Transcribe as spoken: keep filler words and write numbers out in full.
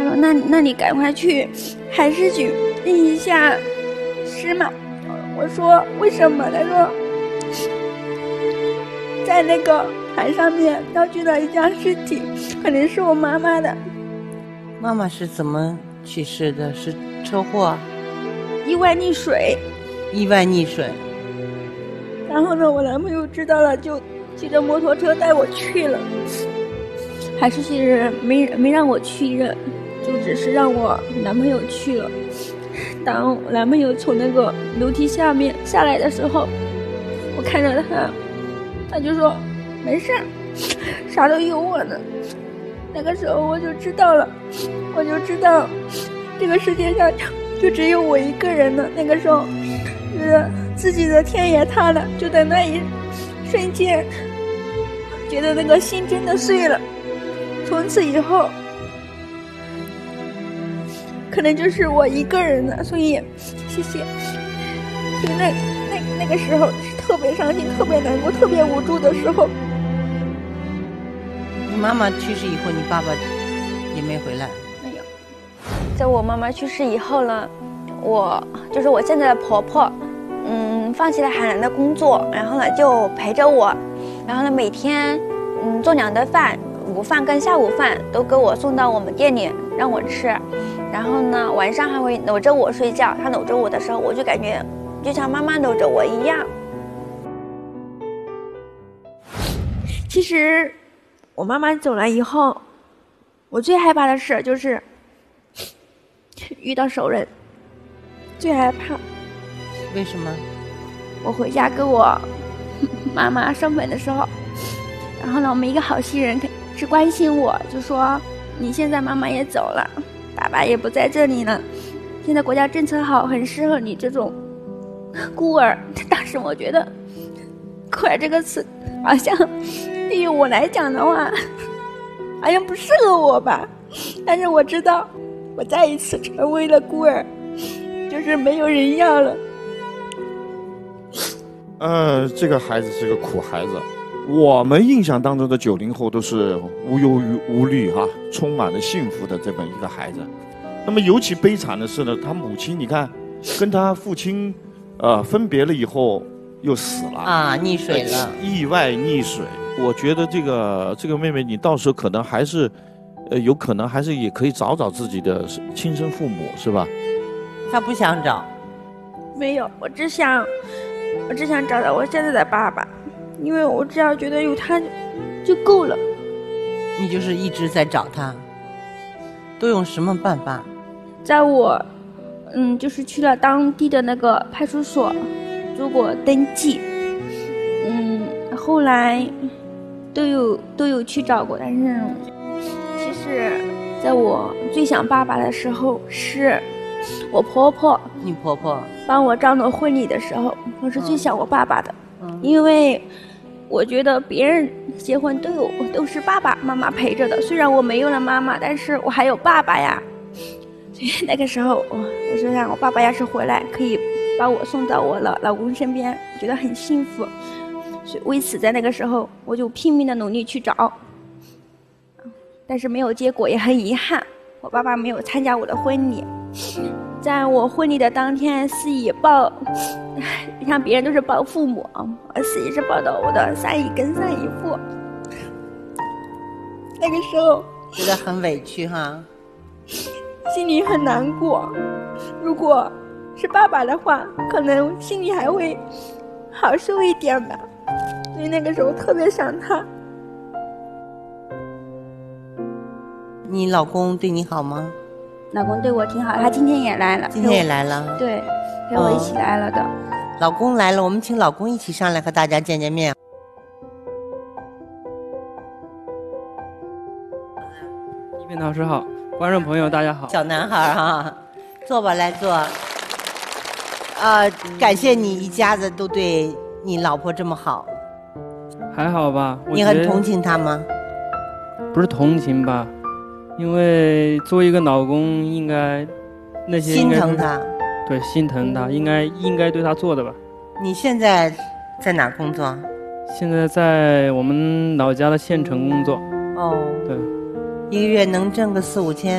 他说那那你赶快去海事局认一下尸嘛。我说为什么？他说在那个海上面捞取到一具尸体，可能是我妈妈的。 妈妈是怎么去世的？是车祸？ 意外溺水。 意外溺水。 然后呢，我男朋友知道了，就骑着摩托车带我去了。还是其实没没让我去认，就只是让我男朋友去了。当我男朋友从那个楼梯下面下来的时候，我看着他，他就说没事，啥都有我呢。那个时候我就知道了，我就知道这个世界上就只有我一个人了。那个时候觉得自己的天也塌了，就在那一瞬间觉得那个心真的碎了。从此以后可能就是我一个人了，所以谢谢。所以那那那个时候是特别伤心、特别难过、特别无助的时候。 你妈妈去世以后，你爸爸也没回来？ 没有。在我妈妈去世以后呢，我就是我现在的婆婆，嗯，放弃了海南的工作，然后呢就陪着我，然后呢每天嗯做两顿饭，午饭跟下午饭都给我送到我们店里让我吃，然后呢晚上还会搂着我睡觉。她搂着我的时候，我就感觉就像妈妈搂着我一样。其实我妈妈走了以后，我最害怕的事就是遇到熟人，最害怕。 为什么？ 我回家跟我妈妈上坟的时候，然后呢我们一个好心人是关心我，就说你现在妈妈也走了，爸爸也不在这里了，现在国家政策好，很适合你这种孤儿。当时我觉得孤儿这个词好像对于我来讲的话好像不适合我吧，但是我知道我再一次成为了孤儿，就是没有人要了。 呃，这个孩子是个苦孩子。我们印象当中的九零后都是无忧无虑哈、啊，充满了幸福的这么一个孩子。那么尤其悲惨的是呢，他母亲你看跟他父亲呃分别了以后又死了啊，溺水了， 意外溺水。我觉得这个这个妹妹，你到时候可能还是呃有可能还是也可以找找自己的亲生父母，是吧？ 他不想找。 没有，我只想我只想找到我现在的爸爸，因为我只要觉得有他就够了。 你就是一直在找他，都用什么办法？ 在我嗯就是去了当地的那个派出所做过登记，嗯后来都有都有去找过，但是其实在我最想爸爸的时候，是我婆婆。 你婆婆帮我张罗婚礼的时候，我是最想我爸爸的。嗯、因为我觉得别人结婚都有都是爸爸妈妈陪着的，虽然我没有了妈妈，但是我还有爸爸呀。所以那个时候我我就想我爸爸要是回来可以把我送到我老老公身边，我觉得很幸福。所以为此在那个时候我就拼命的努力去找，但是没有结果，也很遗憾我爸爸没有参加我的婚礼。在我婚礼的当天，司仪抱，像别人都是抱父母啊，而司仪是抱到我的三姨跟三姨父。那个时候觉得很委屈哈， 心里很难过。如果是爸爸的话，可能心里还会好受一点吧。所以那个时候特别想他。 你老公对你好吗？ 老公对我挺好，他今天也来了。 今天也来了？ 对，陪我一起来了的。哦、 老公来了，我们请老公一起上来和大家见见面。 一斌老师好，观众朋友大家好。 小男孩哈，坐吧，来坐。呃，感谢你一家子都对你老婆这么好。 还好吧？ 你很同情她吗？ 不是同情吧？因为作为一个老公，应该那些心疼他， 对，心疼他，应该应该对他做的吧。 你现在在哪工作？ 现在在我们老家的县城工作。 哦， 对， 一个月能挣个四五千。